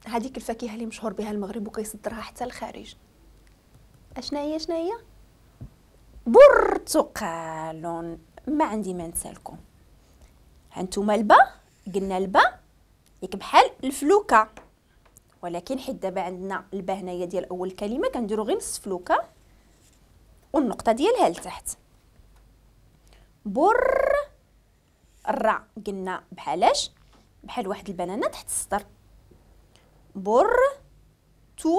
هذيك الفاكهه اللي مشهور بها المغرب وكيصدرها حتى للخارج. اشنا هي برتقال. ما عندي ما نسالكم. هانتوما الباء، قلنا الباء ياك بحال الفلوكه، ولكن حيت دابا عندنا الباء هنايا ديال اول كلمه كنديروا غير نص فلوكه والنقطه ديالها لتحت. بر. الراء قلنا بحالاش؟ بحال واحد البنانه تحت السطر. بر تو.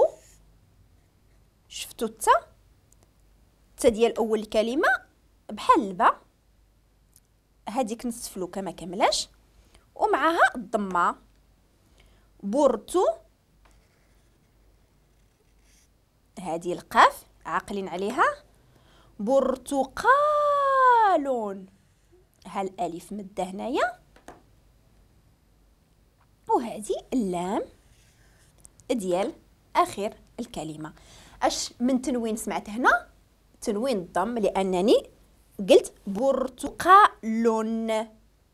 شفتوا التا ديال اول كلمه بحال الباء، هذيك نص فلوكه ما كاملاش ومعها الضمه. بورتو. هذه القاف عاقلين عليها. برتقال. ها الالف مده هنايا، وهذه اللام ديال اخر الكلمه. اش من تنوين سمعت هنا؟ تنوين الضم، لانني قلت برتقال.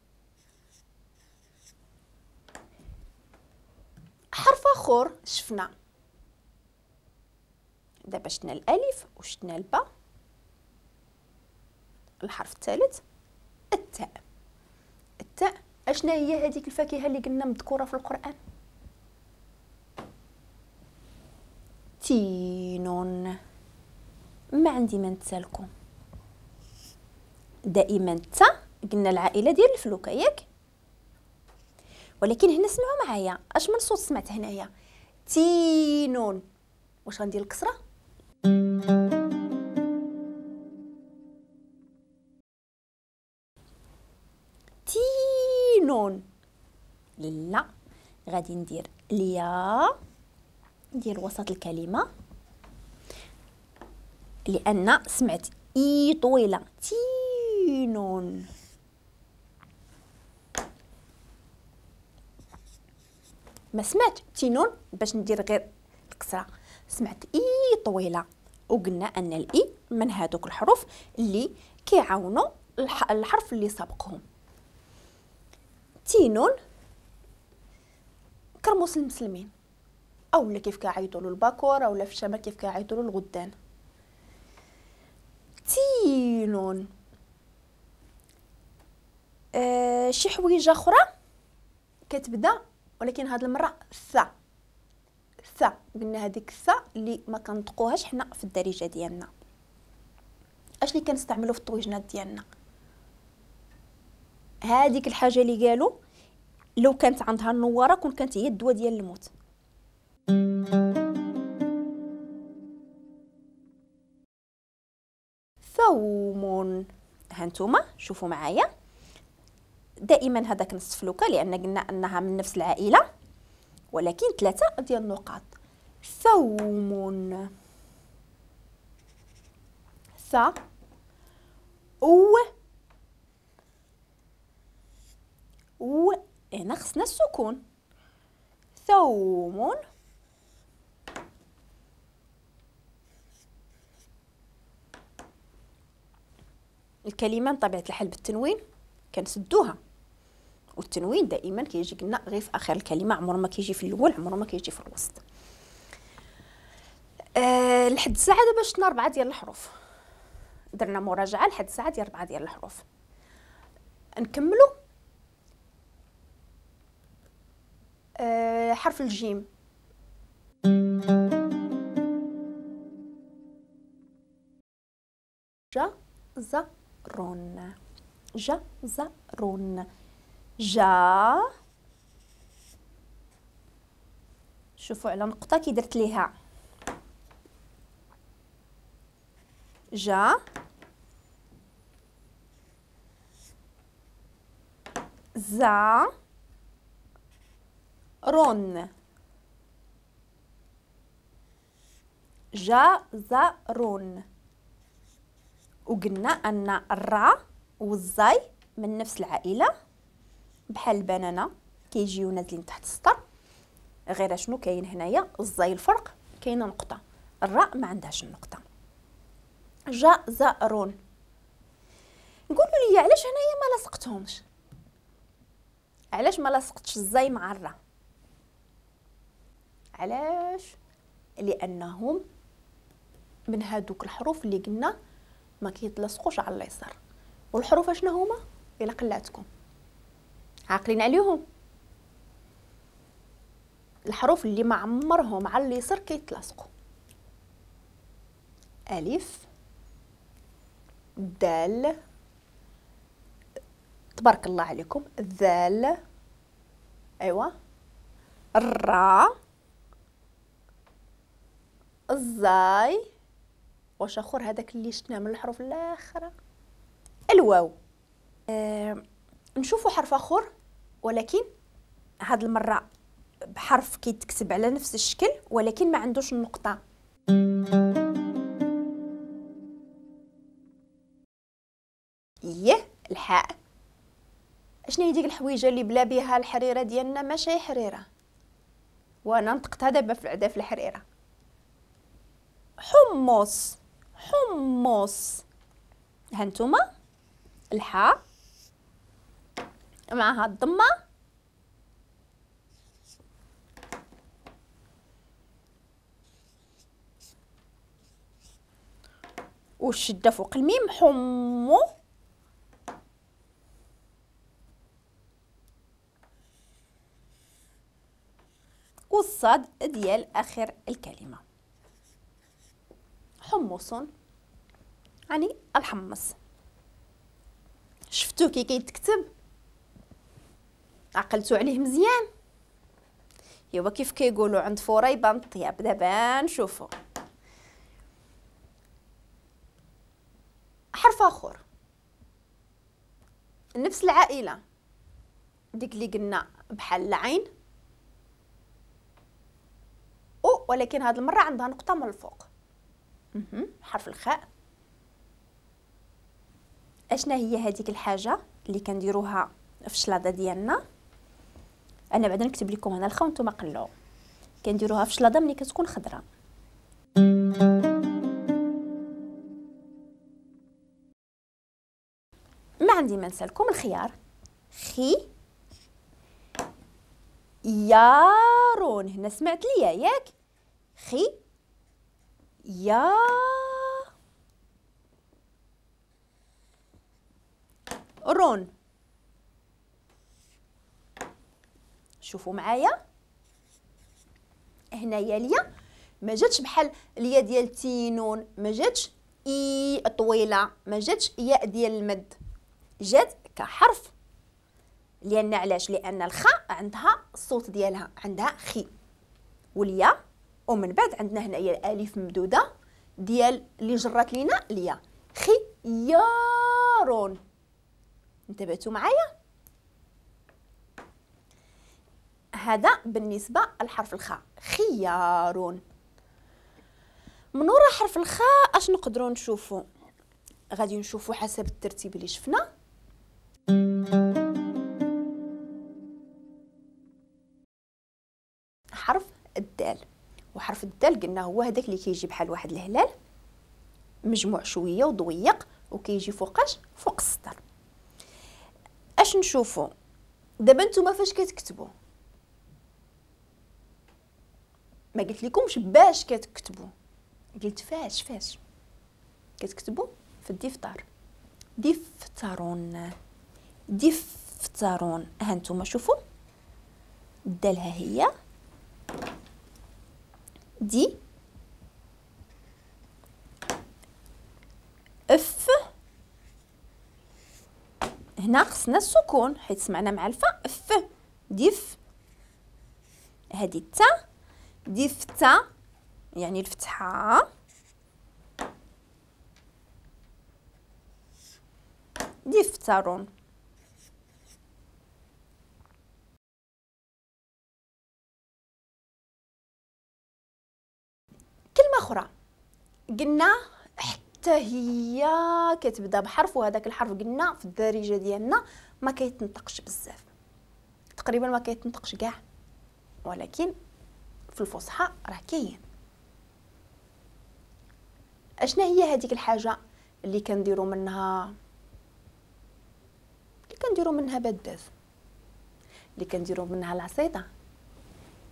حرف اخر شفنا دابا، شفنا الالف وشفنا الباء. الحرف الثالث التاء. التاء اشنا هي هذيك الفاكهه اللي قلنا مذكوره في القران؟ تين. ما عندي ما نتسالكم. دائما التاء قلنا العائله ديال الفلوكه ياك، ولكن هنا سمعوا معايا اش من صوت سمعت هنايا؟ تين. واش غندير الكسره؟ تين. لا، غادي ندير الياء ديال وسط الكلمه، لان سمعت اي طويله. تين. ما سمعت تينون باش ندير غير الكسره، سمعت اي طويله، وقلنا ان الاي من هذوك الحروف اللي كيعاونوا الحرف اللي سبقهم. تينون كرموس المسلمين، اولا كيف كيعيطوا له الباكور، اولا في الشمال كيف كيعيطوا له الغدان. تينون. شي حويجه اخرى كتبدا، ولكن هاد المره ثا. ثا قلنا هذيك الثا اللي ما كنطقوهاش حنا في الدارجه ديالنا. اش اللي كنستعملوا في الطويجنات ديالنا؟ هذيك الحاجه اللي قالوا لو كانت عندها النواره كون كانت هي الدواء ديال الموت. ثوم. هانتوما شوفوا معايا، دائما هذاك نصف فلوكه لان قلنا انها من نفس العائله، ولكن 3 ديال النقاط. ثوم. ث و هنا خصنا السكون. ثوم. الكلمه بطبيعه الحال بالتنوين كنسدوها، والتنوين دائما كيجي قلنا غير في اخر الكلمه، عمره ما كيجي في الاول، عمره ما كيجي في الوسط. لحد الساعه دابا شفنا 4 ديال الحروف، درنا مراجعه لحد الساعه ديال 4 ديال الحروف. نكملوا. حرف الجيم. جزرون. جزرون. جا. شوفوا على نقطه كي درت ليها جا. زا. رون. جزرون. وقلنا ان الراء والزاي من نفس العائله، بحال البنانه كيجيو نازلين تحت السطر، غير شنو كاين هنايا؟ الزاي الفرق كاينه نقطه، الراء ما عندهاش النقطه. جزرون. نقولوا لي علاش هنايا ما لصقتهمش؟ علاش ما لصقتش الزاي مع الراء؟ علاش؟ لانهم من هادوك الحروف اللي قلنا ما كيتلصقوش على اليسار. والحروف اشنا هما الا قلعتكم عاقلين عليهم؟ الحروف اللي ما عمرهم على اليسار كيتلاصقوا: الف، دال، تبارك الله عليكم، ذال، ايوا، الراء، الزاي، واش اخر هذاك اللي شفناه من الحروف الاخرى، الواو. نشوفوا حرف اخر ولكن هاد المره بحرف كيتكتب على نفس الشكل ولكن ما عندوش النقطه. الحاء. اشنا هي ديك الحويجه اللي بلا بها الحريره ديالنا؟ ماشي حريره، وانا نطقتها دابا في الحريره. حمص، حمص. هانتوما الحاء معها الضمه والشده فوق الميم، حمو. والصاد ديال اخر الكلمه، حمص يعني الحمص. شفتو كي كيتكتب؟ عقلتو عليه مزيان؟ ايوا كيف كيقولوا عند فورا يبان الطياب. دابا نشوفو حرف اخر نفس العائله ديك اللي قلنا بحال العين، ولكن هذه المره عندها نقطه من الفوق. حرف الخاء. اشنا هي هذيك الحاجه اللي كنديروها في الشلاضه ديالنا؟ انا بعدا نكتب لكم هنا الخاء وانتم قلعوا. كنديروها في الشلاضه ملي كتكون خضراء. ما عندي ما نسالكم الخيار. خي يارون. هنا سمعت ليا ياك؟ خي يا رون. شوفوا معايا هنايا اليا ما جاتش بحال اليا ديال تينون، ما جاتش اي طويله، ما جاتش ياء ديال المد، جات كحرف. لان علاش؟ لان الخاء عندها الصوت ديالها، عندها خي. واليا ومن بعد عندنا هنايا الالف ممدوده ديال اللي جرات لينا اليا. خيارون. انتبهتوا معايا؟ هذا بالنسبه لحرف الخاء، خيارون. من وراء حرف الخاء اش نقدروا نشوفوا؟ غادي نشوفوا حسب الترتيب اللي شفنا. حرف الدال. وحرف الدال قلنا هو هذاك اللي كيجي بحال واحد الهلال مجموع شويه وضويق وكيجي فوقاش؟ فوق السطر. اش نشوفوا دابا؟ نتوما فاش كتكتبوا؟ ما قلت لكمش باش كتكتبوا، قلت فاش كتكتبوا؟ في الدفتر. دفترون، دفترون. ها نتوما شوفوا الدال ها هي دي اف. هنا خصنا السكون حيت سمعنا مع الفاء اف. ديف. هذه التاء ديفتا يعني الفتحه. دفترون. كلمه اخرى قلنا حتى هي كتبدا بحرف، وهذاك الحرف قلنا في الدارجه ديالنا ما كيتنطقش بزاف، تقريبا ما كيتنطقش كاع، ولكن في الفصحى راه كاين. اشنا هي هذيك الحاجه اللي كنديروا منها بداز، اللي كنديروا منها العصيده؟